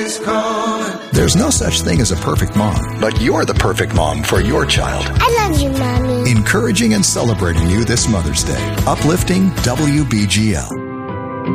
Mommy's calling. There's no such thing as a perfect mom, but you're the perfect mom for your child. I love you, Mommy. Encouraging and celebrating you this Mother's Day. Uplifting WBGL.